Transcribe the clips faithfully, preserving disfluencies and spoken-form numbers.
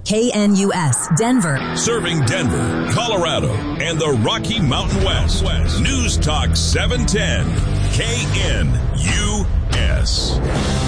K N U S, Denver. Serving Denver, Colorado, and the Rocky Mountain West. West. News Talk seven ten, K N U S.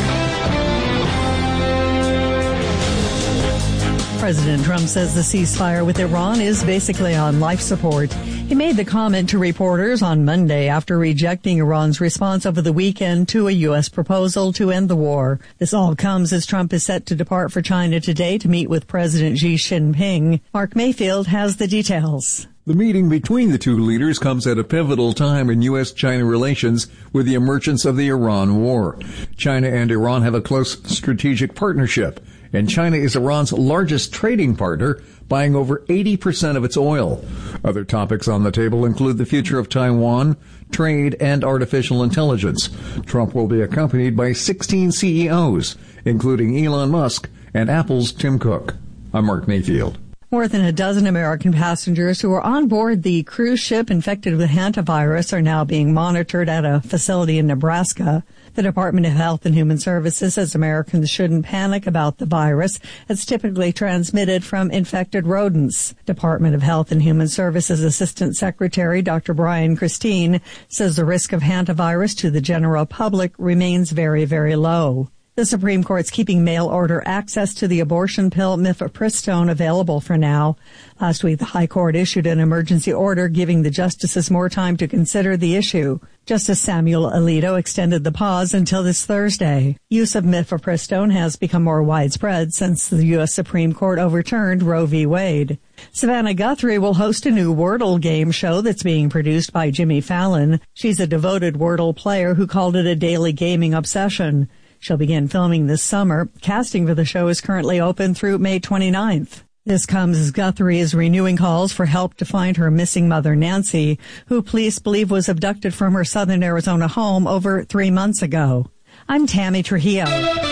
President Trump says the ceasefire with Iran is basically on life support. He made the comment to reporters on Monday after rejecting Iran's response over the weekend to a U S proposal to end the war. This all comes as Trump is set to depart for China today to meet with President Xi Jinping. Mark Mayfield has the details. The meeting between the two leaders comes at a pivotal time in U S China relations with the emergence of the Iran war. China and Iran have a close strategic partnership, and China is Iran's largest trading partner, buying over eighty percent of its oil. Other topics on the table include the future of Taiwan, trade, and artificial intelligence. Trump will be accompanied by sixteen C E Os, including Elon Musk and Apple's Tim Cook. I'm Mark Mayfield. More than a dozen American passengers who were on board the cruise ship infected with hantavirus are now being monitored at a facility in Nebraska. The Department of Health and Human Services says Americans shouldn't panic about the virus. It's typically transmitted from infected rodents. Department of Health and Human Services Assistant Secretary Doctor Brian Christine says the risk of hantavirus to the general public remains very, very low. The Supreme Court's keeping mail-order access to the abortion pill mifepristone available for now. Last week, the High Court issued an emergency order giving the justices more time to consider the issue. Justice Samuel Alito extended the pause until this Thursday. Use of mifepristone has become more widespread since the U S Supreme Court overturned Roe v. Wade. Savannah Guthrie will host a new Wordle game show that's being produced by Jimmy Fallon. She's a devoted Wordle player who called it a daily gaming obsession. She'll begin filming this summer. Casting for the show is currently open through May twenty-ninth. This comes as Guthrie is renewing calls for help to find her missing mother, Nancy, who police believe was abducted from her southern Arizona home over three months ago. I'm Tammy Trujillo.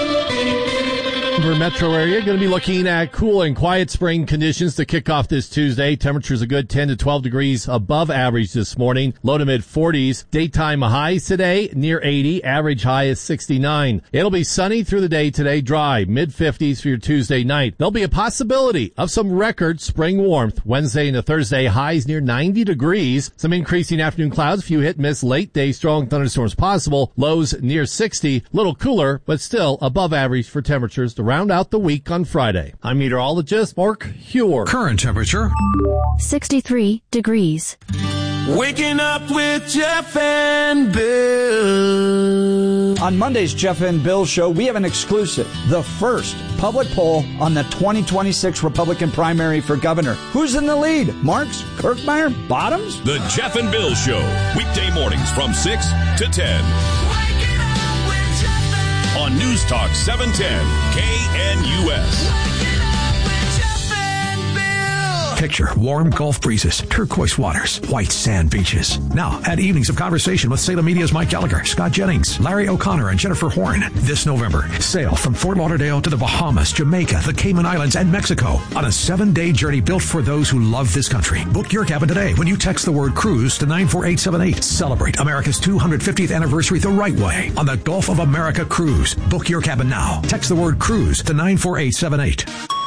Denver metro area going to be looking at cool and quiet spring conditions to kick off this Tuesday. Temperatures a good ten to twelve degrees above average this morning. Low to mid forties. Daytime highs today near eighty. Average high is sixty-nine. It'll be sunny through the day today. Dry. mid fifties for your Tuesday night. There'll be a possibility of some record spring warmth. Wednesday into Thursday highs near ninety degrees. Some increasing afternoon clouds. Few hit miss late day. Strong thunderstorms possible. Lows near sixty. Little cooler, but still above average for temperatures to round out the week on Friday. I'm meteorologist Mark Huer. Current temperature sixty-three degrees. Waking up with Jeff and Bill. On Monday's Jeff and Bill show, we have an exclusive. The first public poll on the twenty twenty-six Republican primary for governor. Who's in the lead? Marks, Kirkmeyer, Bottoms? The Jeff and Bill show. Weekday mornings from six to ten. On News Talk seven ten, K N U S. Picture warm Gulf breezes, turquoise waters, white sand beaches. Now, add evenings of conversation with Salem Media's Mike Gallagher, Scott Jennings, Larry O'Connor, and Jennifer Horn. This November, sail from Fort Lauderdale to the Bahamas, Jamaica, the Cayman Islands, and Mexico on a seven-day journey built for those who love this country. Book your cabin today when you text the word cruise to nine four eight seven eight. Celebrate America's two hundred fiftieth anniversary the right way on the Gulf of America Cruise. Book your cabin now. Text the word cruise to nine four eight seven eight.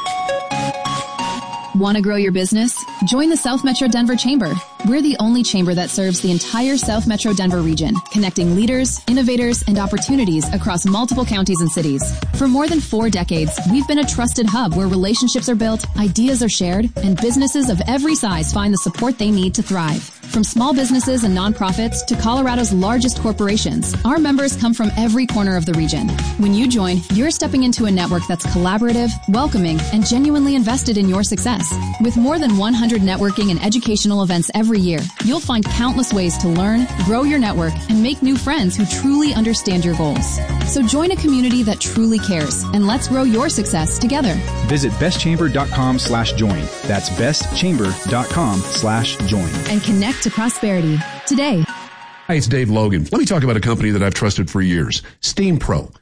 Want to grow your business? Join the South Metro Denver Chamber. We're the only chamber that serves the entire South Metro Denver region, connecting leaders, innovators, and opportunities across multiple counties and cities. For more than four decades, we've been a trusted hub where relationships are built, ideas are shared, and businesses of every size find the support they need to thrive. From small businesses and nonprofits to Colorado's largest corporations, our members come from every corner of the region. When you join, you're stepping into a network that's collaborative, welcoming, and genuinely invested in your success. With more than one hundred networking and educational events every year, you'll find countless ways to learn, grow your network, and make new friends who truly understand your goals. So join a community that truly cares, and let's grow your success together. Visit bestchamber.com slash join. That's bestchamber.com slash join. And connect to prosperity today. Hi, it's Dave Logan. Let me talk about a company that I've trusted for years, Steam Pro.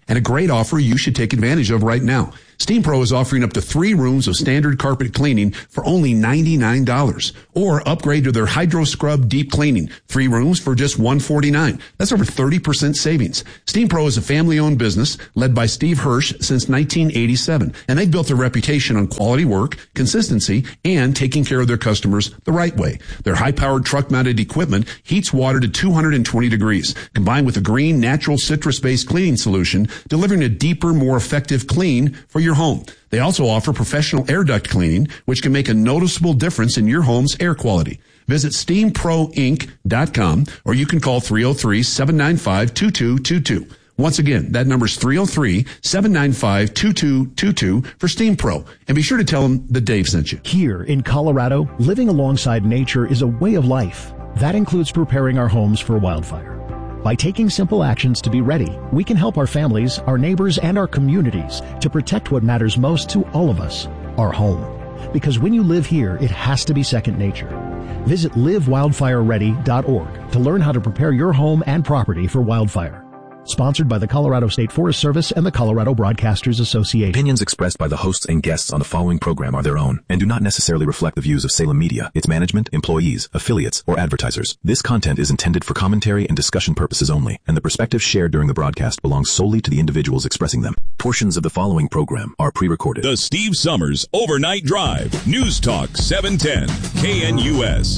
and a great offer you should take advantage of right now. Steam Pro is offering up to three rooms of standard carpet cleaning for only ninety-nine dollars. Or upgrade to their Hydro Scrub Deep Cleaning. Three rooms for just one hundred forty-nine dollars. That's over thirty percent savings. Steam Pro is a family-owned business led by Steve Hirsch since nineteen eighty-seven. And they've built a reputation on quality work, consistency, and taking care of their customers the right way. Their high-powered truck-mounted equipment heats water to two hundred twenty degrees, combined with a green, natural, citrus-based cleaning solution, delivering a deeper, more effective clean for your home. They also offer professional air duct cleaning, which can make a noticeable difference in your home's air quality. Visit steam pro inc dot com, or you can call three oh three, seven nine five, two two two two. Once again, that number's three oh three, seven nine five, two two two two for Steam Pro. And be sure to tell them that Dave sent you. Here in Colorado, living alongside nature is a way of life. That includes preparing our homes for wildfire. By taking simple actions to be ready, we can help our families, our neighbors, and our communities to protect what matters most to all of us, our home. Because when you live here, it has to be second nature. Visit live wildfire ready dot org to learn how to prepare your home and property for wildfire. Sponsored by the Colorado State Forest Service and the Colorado Broadcasters Association. Opinions expressed by the hosts and guests on the following program are their own and do not necessarily reflect the views of Salem Media, its management, employees, affiliates, or advertisers. This content is intended for commentary and discussion purposes only, and the perspectives shared during the broadcast belong solely to the individuals expressing them. Portions of the following program are pre-recorded. The Steve Summers Overnight Drive. News Talk seven ten K N U S.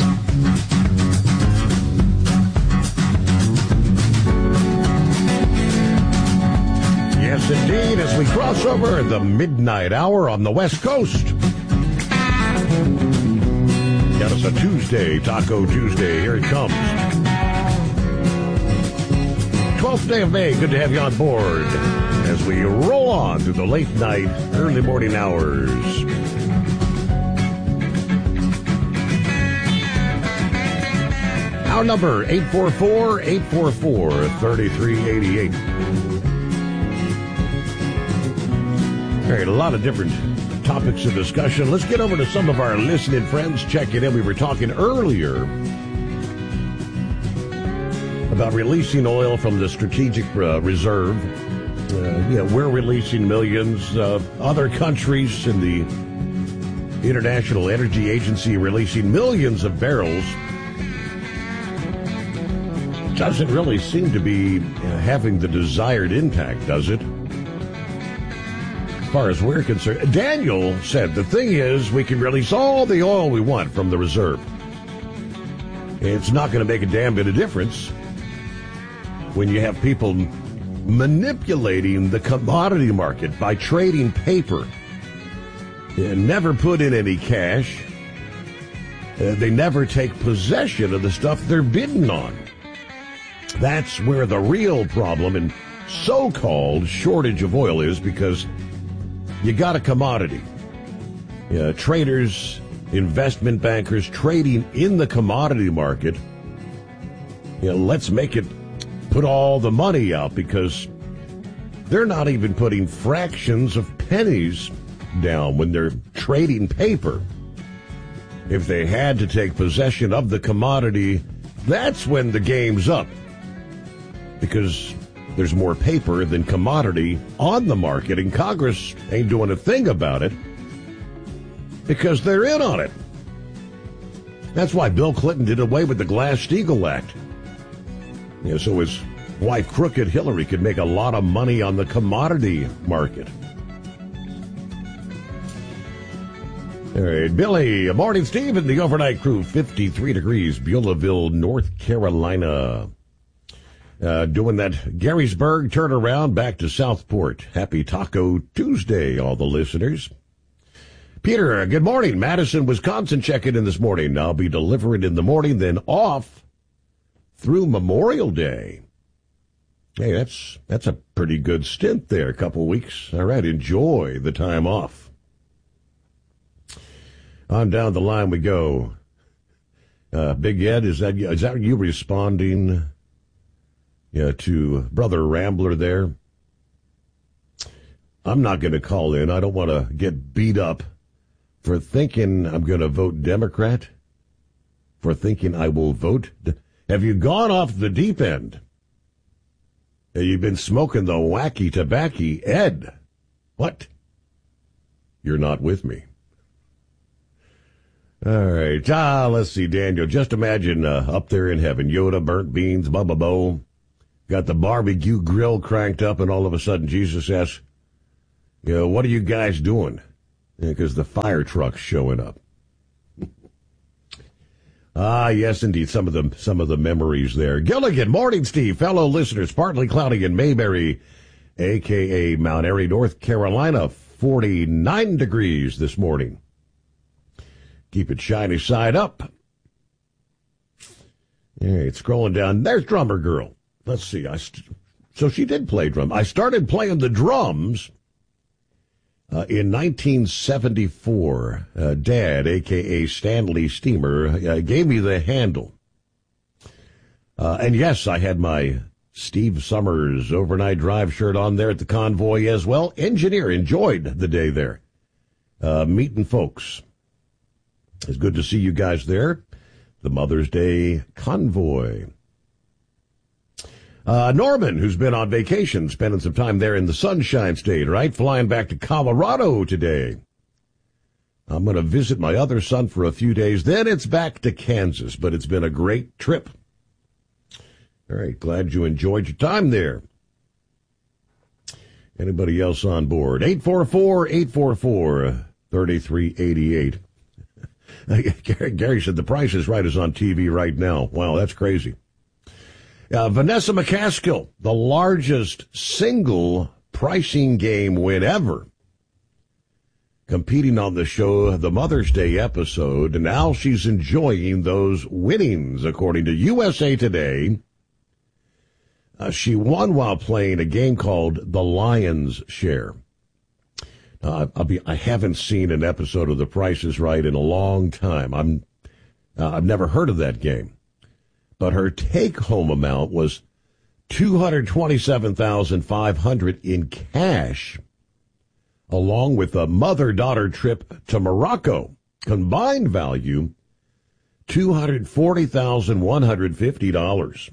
Yes, indeed, as we cross over the midnight hour on the West Coast. Got us a Tuesday, Taco Tuesday. Here it comes. twelfth day of May. Good to have you on board as we roll on through the late night, early morning hours. Our number, eight four four, eight four four, three three eight eight. All right, a lot of different topics of discussion. Let's get over to some of our listening friends checking in. We were talking earlier about releasing oil from the strategic uh, reserve. Uh, you know, we're releasing millions. Uh, other countries in the International Energy Agency releasing millions of barrels. Doesn't really seem to be uh, having the desired impact, does it? As far as we're concerned, Daniel said the thing is we can release all the oil we want from the reserve. It's not going to make a damn bit of difference when you have people manipulating the commodity market by trading paper and never put in any cash. Uh, they never take possession of the stuff they're bidding on. That's where the real problem and so-called shortage of oil is, because you got a commodity. Uh, traders, investment bankers trading in the commodity market. You know, let's make it put all the money out, because they're not even putting fractions of pennies down when they're trading paper. If they had to take possession of the commodity, that's when the game's up, because there's more paper than commodity on the market, and Congress ain't doing a thing about it because they're in on it. That's why Bill Clinton did away with the Glass-Steagall Act. You know, so his wife, crooked Hillary, could make a lot of money on the commodity market. All right, Billy, morning, Steve, and the overnight crew, fifty-three degrees, Beulahville, North Carolina. Uh, doing that Garysburg turnaround back to Southport. Happy Taco Tuesday, all the listeners. Peter, good morning. Madison, Wisconsin, checking in this morning. I'll be delivering in the morning, then off through Memorial Day. Hey, that's that's a pretty good stint there, a couple weeks. All right, enjoy the time off. On down the line we go. Uh, Big Ed, is that is that you responding? Yeah, to Brother Rambler there? I'm not going to call in. I don't want to get beat up for thinking I'm going to vote Democrat, for thinking I will vote. Have you gone off the deep end? You've been smoking the wacky tobacco, Ed. What? You're not with me. All right. Ah, let's see, Daniel. Just imagine uh, up there in heaven, Yoda, burnt beans, Bubba Bo, got the barbecue grill cranked up, and all of a sudden Jesus asks, you know, what are you guys doing? Because the fire truck's showing up. Ah, yes, indeed. Some of the some of the memories there. Gilligan, morning, Steve. Fellow listeners, partly cloudy in Mayberry, a k a. Mount Airy, North Carolina, forty-nine degrees this morning. Keep it shiny side up. All right, scrolling down. There's Drummer Girl. Let's see. I st- so she did play drum. I started playing the drums uh, in nineteen seventy-four. Uh, Dad, a k a. Stanley Steamer, uh, gave me the handle. Uh, and yes, I had my Steve Summers overnight drive shirt on there at the convoy as well. Engineer, enjoyed the day there. Uh, meeting folks. It's good to see you guys there. The Mother's Day convoy. Uh, Norman, who's been on vacation, spending some time there in the Sunshine State, right? Flying back to Colorado today. I'm going to visit my other son for a few days. Then it's back to Kansas, but it's been a great trip. All right, glad you enjoyed your time there. Anybody else on board? eight four four, eight four four, three three eight eight. Gary said the Price is Right is on T V right now. Wow, that's crazy. Uh, Vanessa McCaskill, the largest single pricing game win ever, competing on the show, the Mother's Day episode, and now she's enjoying those winnings, according to U S A Today. Uh, she won while playing a game called The Lion's Share. Uh, I'll be, I haven't seen an episode of The Price is Right in a long time. I'm, uh, I've never heard of that game. But her take-home amount was two hundred twenty-seven thousand five hundred dollars in cash, along with a mother-daughter trip to Morocco. Combined value, two hundred forty thousand one hundred fifty dollars.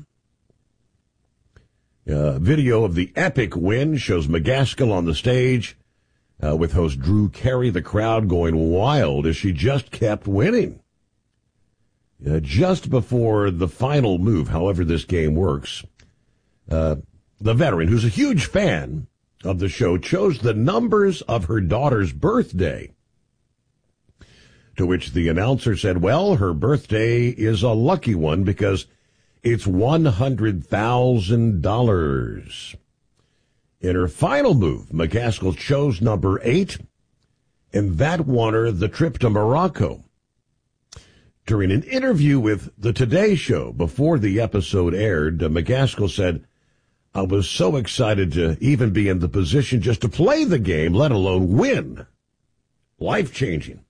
Uh, video of the epic win shows McCaskill on the stage uh, with host Drew Carey, the crowd going wild as she just kept winning. Uh, just before the final move, however this game works, uh, the veteran, who's a huge fan of the show, chose the numbers of her daughter's birthday, to which the announcer said, well, her birthday is a lucky one because it's one hundred thousand dollars. In her final move, McCaskill chose number eight, and that won her the trip to Morocco. During an interview with the Today Show before the episode aired, uh, McCaskill said, I was so excited to even be in the position just to play the game, let alone win. Life-changing.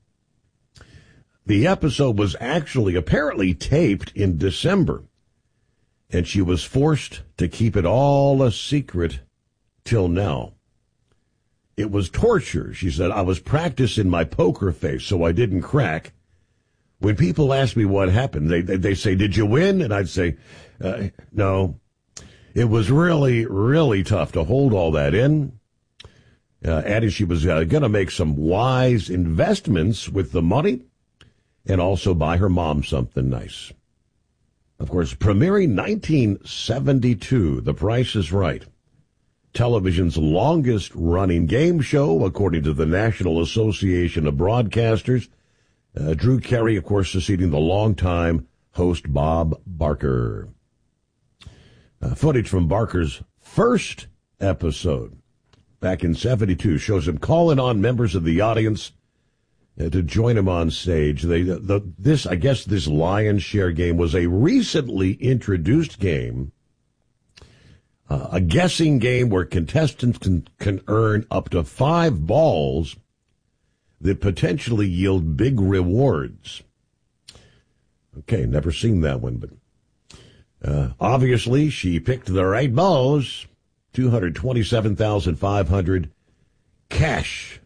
The episode was actually apparently taped in December, and she was forced to keep it all a secret till now. It was torture. She said, I was practicing my poker face so I didn't crack. When people ask me what happened, they they, they say, did you win? And I'd say, uh, no. It was really, really tough to hold all that in. Uh, adding she was uh, going to make some wise investments with the money and also buy her mom something nice. Of course, premiering nineteen seventy-two, The Price is Right, television's longest-running game show, according to the National Association of Broadcasters. Uh, Drew Carey, of course, succeeding the longtime host Bob Barker. Uh, footage from Barker's first episode back in seventy-two shows him calling on members of the audience uh, to join him on stage. They, the, this, I guess, this Lion's Share game was a recently introduced game, uh, a guessing game where contestants can, can earn up to five balls that potentially yield big rewards. Okay, never seen that one, but uh, obviously she picked the right balls. two hundred twenty-seven thousand five hundred dollars cash.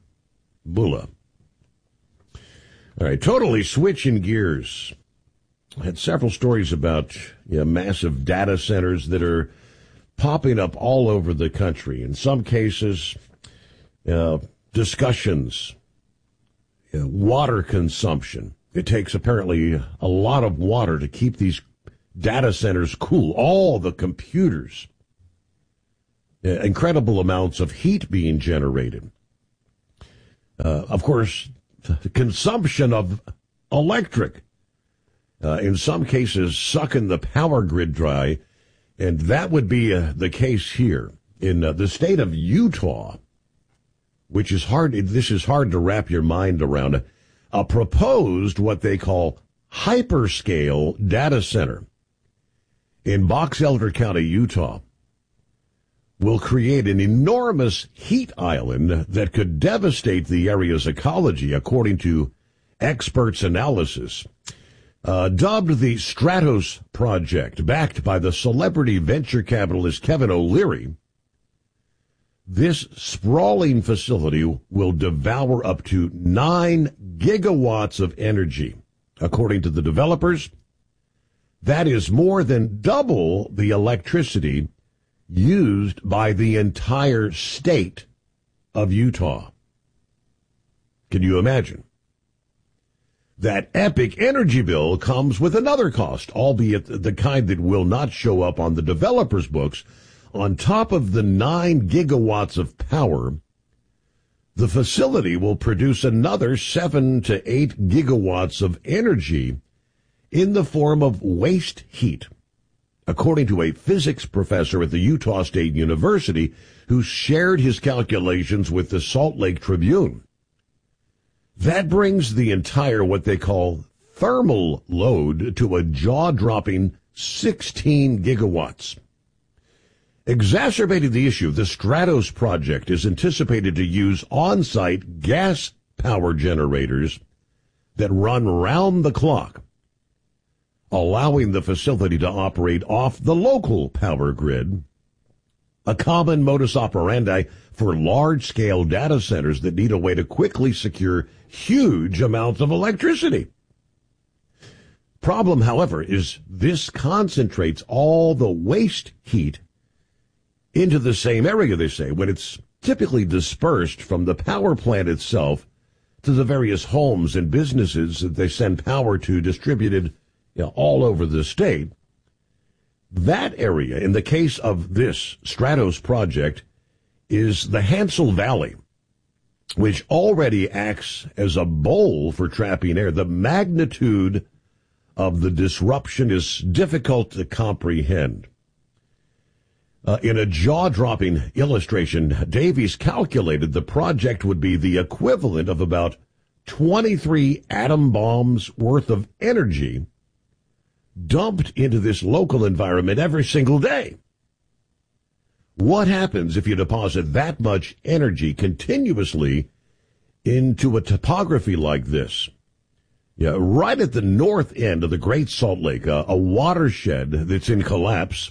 Bula. All right, totally switching gears. had several stories about you know, massive data centers that are popping up all over the country. In some cases, uh, discussions, you know, water consumption. It takes apparently a lot of water to keep these data centers cool. All the computers, uh, incredible amounts of heat being generated. Uh, of course, the consumption of electric, uh, in some cases, sucking the power grid dry. And that would be uh, the case here in uh, the state of Utah, which is hard. This is hard to wrap your mind around. A, a proposed what they call hyperscale data center in Box Elder County, Utah, will create an enormous heat island that could devastate the area's ecology, according to experts' analysis. Uh, dubbed the Stratos Project, backed by the celebrity venture capitalist Kevin O'Leary, this sprawling facility will devour up to nine gigawatts of energy. According to the developers, that is more than double the electricity used by the entire state of Utah. Can you imagine? That epic energy bill comes with another cost, albeit the kind that will not show up on the developer's books. On top of the nine gigawatts of power, the facility will produce another seven to eight gigawatts of energy in the form of waste heat, according to a physics professor at the Utah State University who shared his calculations with the Salt Lake Tribune. That brings the entire what they call thermal load to a jaw-dropping sixteen gigawatts. Exacerbating the issue, the Stratos project is anticipated to use on-site gas power generators that run round the clock, allowing the facility to operate off the local power grid, a common modus operandi for large-scale data centers that need a way to quickly secure huge amounts of electricity. Problem, however, is this concentrates all the waste heat into the same area, they say, when it's typically dispersed from the power plant itself to the various homes and businesses that they send power to, distributed you know, all over the state. That area, in the case of this Stratos project, is the Hansel Valley, which already acts as a bowl for trapping air. The magnitude of the disruption is difficult to comprehend. Uh, in a jaw-dropping illustration, Davies calculated the project would be the equivalent of about twenty-three atom bombs worth of energy dumped into this local environment every single day. What happens if you deposit that much energy continuously into a topography like this? Yeah, right at the north end of the Great Salt Lake, uh, a watershed that's in collapse,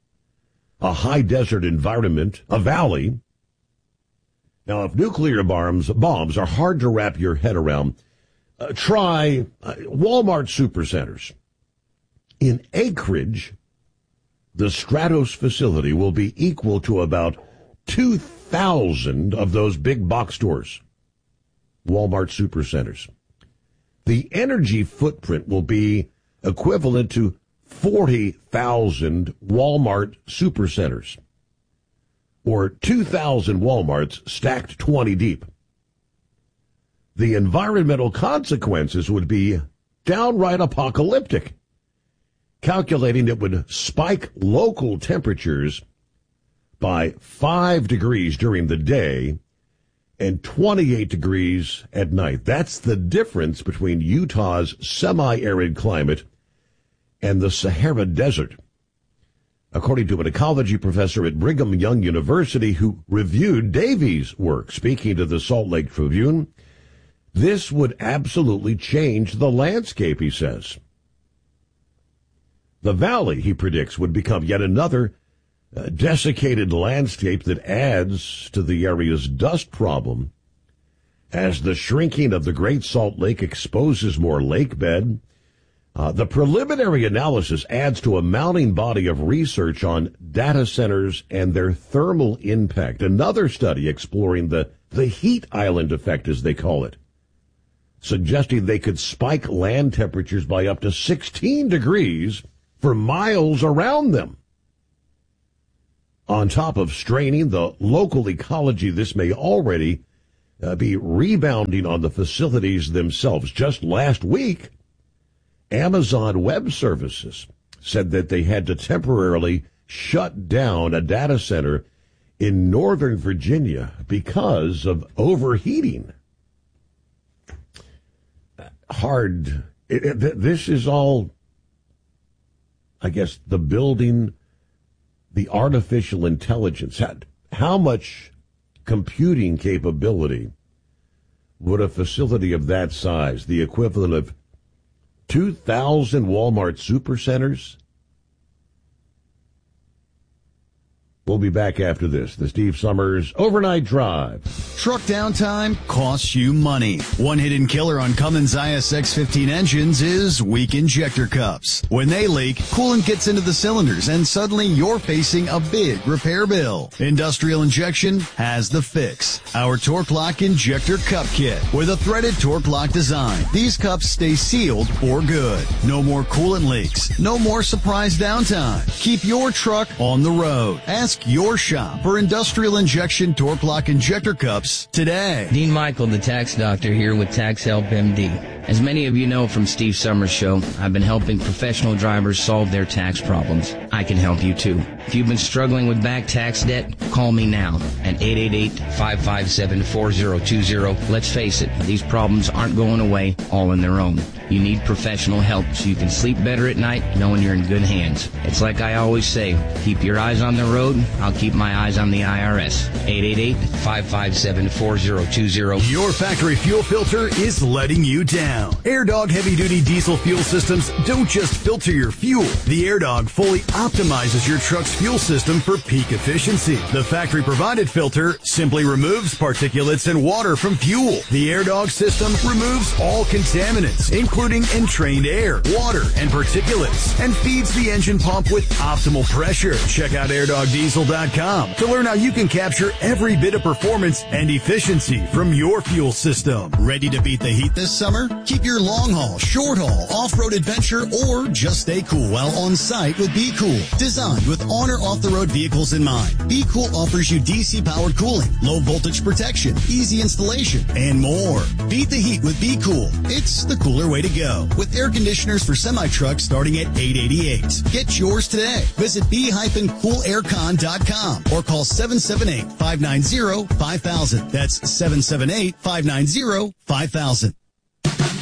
a high desert environment, a valley. Now, if nuclear bombs, bombs are hard to wrap your head around, uh, try uh, Walmart supercenters. In acreage, the Stratos facility will be equal to about two thousand of those big box stores, Walmart supercenters. The energy footprint will be equivalent to forty thousand Walmart supercenters, or two thousand Walmarts stacked twenty deep. The environmental consequences would be downright apocalyptic, calculating it would spike local temperatures by five degrees during the day and twenty-eight degrees at night. That's the difference between Utah's semi-arid climate and the Sahara Desert. According to an ecology professor at Brigham Young University who reviewed Davies' work, speaking to the Salt Lake Tribune, this would absolutely change the landscape, he says. The valley, he predicts, would become yet another uh, desiccated landscape that adds to the area's dust problem. As the shrinking of the Great Salt Lake exposes more lake bed, Uh, the preliminary analysis adds to a mounting body of research on data centers and their thermal impact. Another study exploring the, the heat island effect, as they call it, suggesting they could spike land temperatures by up to sixteen degrees for miles around them. On top of straining the local ecology, this may already uh, be rebounding on the facilities themselves. Just last week, Amazon Web Services said that they had to temporarily shut down a data center in Northern Virginia because of overheating. Hard. It, it, this is all, I guess, the building, the artificial intelligence. How, how much computing capability would a facility of that size, the equivalent of two thousand Walmart supercenters? We'll be back after this. The Steve Summers Overnight Drive. Truck downtime costs you money. One hidden killer on Cummins I S X fifteen engines is weak injector cups. When they leak, coolant gets into the cylinders and suddenly you're facing a big repair bill. Industrial Injection has the fix. Our Torque Lock Injector Cup Kit with a threaded Torque Lock design. These cups stay sealed for good. No more coolant leaks. No more surprise downtime. Keep your truck on the road. Ask your shop for Industrial Injection Torque Lock Injector Cups today. Dean Michael, the tax doctor, here with Tax Help M D. As many of you know from Steve Summers' show, I've been helping professional drivers solve their tax problems. I can help you too. If you've been struggling with back tax debt, call me now at eight eight eight, five five seven, four zero two zero. Let's face it, these problems aren't going away all on their own. You need professional help so you can sleep better at night knowing you're in good hands. It's like I always say, keep your eyes on the road, I'll keep my eyes on the I R S. eight eight eight, five five seven, four zero two zero. Your factory fuel filter is letting you down. AirDog heavy-duty diesel fuel systems don't just filter your fuel. The AirDog fully optimizes your truck's fuel system for peak efficiency. The factory-provided filter simply removes particulates and water from fuel. The AirDog system removes all contaminants, including entrained air, water, and particulates, and feeds the engine pump with optimal pressure. Check out air dog diesel dot com to learn how you can capture every bit of performance and efficiency from your fuel system. Ready to beat the heat this summer? Keep your long-haul, short-haul, off-road adventure, or just stay cool while on site with Be Cool. Designed with on- or off-the-road vehicles in mind, Be Cool offers you D C-powered cooling, low-voltage protection, easy installation, and more. Beat the heat with Be Cool. It's the cooler way to go. With air conditioners for semi-trucks starting at eight hundred eighty-eight dollars. Get yours today. Visit be cool aircon dot com or call seven seven eight, five nine zero, five thousand. That's seven seven eight, five nine zero, five thousand.